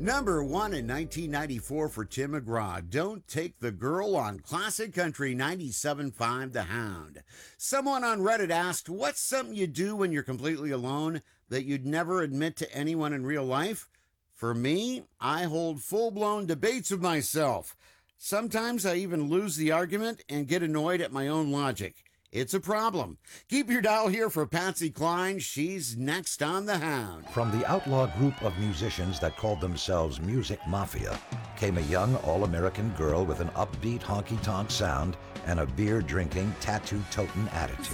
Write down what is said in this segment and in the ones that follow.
Number one in 1994 for Tim McGraw, Don't Take the Girl on Classic Country 97.5 The Hound. Someone on Reddit asked, what's something you do when you're completely alone that you'd never admit to anyone in real life? For me, I hold full-blown debates with myself. Sometimes I even lose the argument and get annoyed at my own logic. It's a problem. Keep your dial here for Patsy Cline. She's next on The Hound. From the outlaw group of musicians that called themselves Music Mafia came a young all-American girl with an upbeat honky-tonk sound and a beer-drinking, tattoo-toting attitude.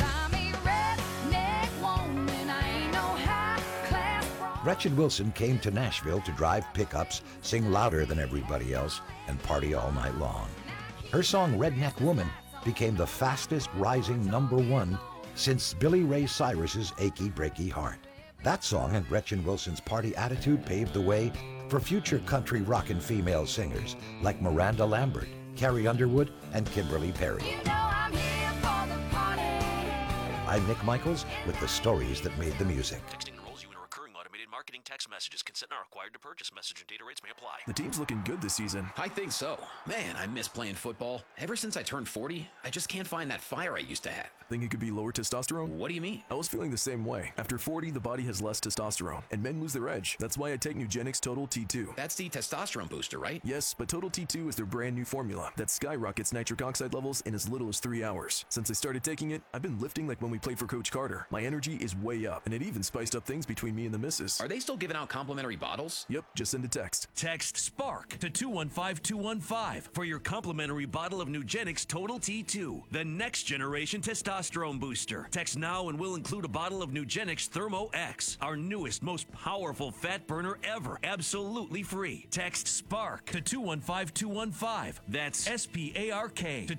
Gretchen Wilson came to Nashville to drive pickups, sing louder than everybody else, and party all night long. Her song Redneck Woman became the fastest rising #1 since Billy Ray Cyrus's Achy Breaky Heart. That song and Gretchen Wilson's party attitude paved the way for future country rockin' female singers like Miranda Lambert, Carrie Underwood, and Kimberly Perry. You know I'm here for the party. I'm Nick Michaels with the stories that made the music. Texting enrolls you in a recurring automated marketing text messages. Consent not required to purchase. Message and data rates may apply. The team's looking good this season. I think so. Man, I miss playing football. Ever since I turned 40, I just can't find that fire I used to have. Think it could be lower testosterone? What do you mean? I was feeling the same way. After 40, the body has less testosterone, and men lose their edge. That's why I take Nugenix Total T2. That's the testosterone booster, right? Yes, but Total T2 is their brand new formula that skyrockets nitric oxide levels in as little as 3 hours. Since I started taking it, I've been lifting like when we played for Coach Carter. My energy is way up, and it even spiced up things between me and the missus. Are they still giving out complimentary bottles? Yep, just send a text. Text SPARK to 215215 for your complimentary bottle of Nugenix Total T2, the next generation testosterone booster. Text now and we'll include a bottle of Nugenix Thermo X, our newest, most powerful fat burner ever, absolutely free. Text SPARK to 215215. That's SPARK to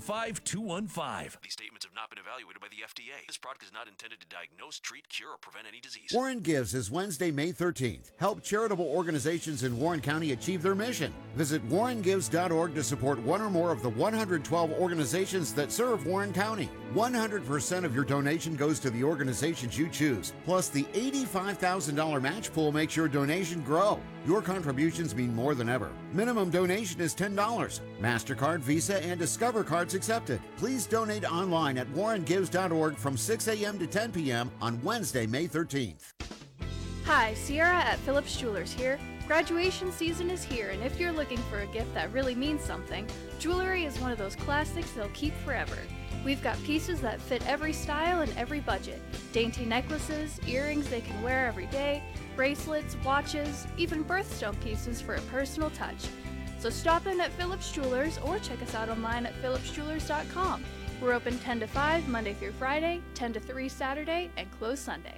215215. These statements have not been evaluated by the FDA. This product is not intended to diagnose, treat, cure, or prevent any disease. Warren Gives is Wednesday, May 13th. Help charitable organizations in Warren County achieve their mission. Visit warrengives.org to support one or more of the 112 organizations that serve Warren County. 100% of your donation goes to the organizations you choose. Plus, the $85,000 match pool makes your donation grow. Your contributions mean more than ever. Minimum donation is $10. MasterCard, Visa, and Discover cards accepted. Please donate online at warrengives.org from 6 a.m. to 10 p.m. on Wednesday, May 13th. Hi, Sierra at Phillips Jewelers here. Graduation season is here, and if you're looking for a gift that really means something, jewelry is one of those classics they'll keep forever. We've got pieces that fit every style and every budget. Dainty necklaces, earrings they can wear every day, bracelets, watches, even birthstone pieces for a personal touch. So stop in at Phillips Jewelers or check us out online at phillipsjewelers.com. We're open 10 to 5 Monday through Friday, 10 to 3 Saturday, and close Sunday.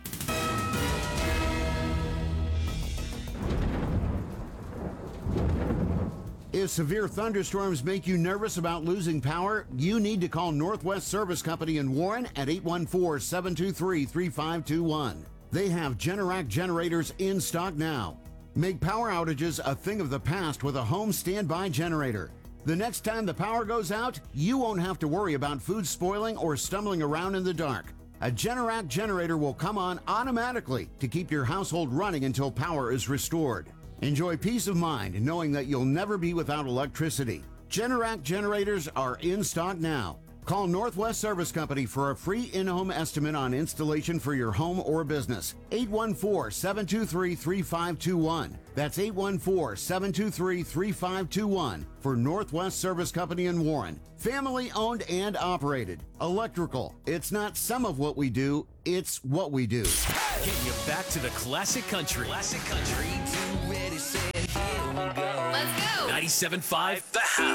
If severe thunderstorms make you nervous about losing power, you need to call Northwest Service Company in Warren at 814-723-3521. They have Generac generators in stock now. Make power outages a thing of the past with a home standby generator. The next time the power goes out, you won't have to worry about food spoiling or stumbling around in the dark. A Generac generator will come on automatically to keep your household running until power is restored. Enjoy peace of mind knowing that you'll never be without electricity. Generac generators are in stock now. Call Northwest Service Company for a free in-home estimate on installation for your home or business. 814-723-3521. That's 814-723-3521 for Northwest Service Company in Warren. Family owned and operated. Electrical. It's not some of what we do, it's what we do. Getting you back to the classic country. Classic country. Ready, set, here we go. Let's go. 97.5 The Hound.